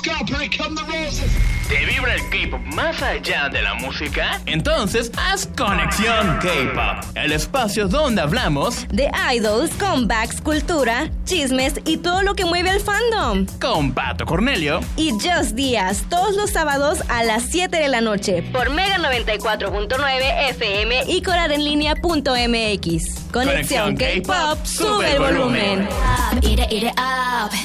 ¿Te vibra el K-pop más allá de la música? Entonces haz Conexión K-pop, el espacio donde hablamos de idols, comebacks, cultura, chismes y todo lo que mueve al fandom. Con Pato Cornelio y Just Díaz, todos los sábados a las 7 de la noche por Mega 94.9 FM y coradenlinea.mx. Conexión K-pop, sube el volumen. Eat it up.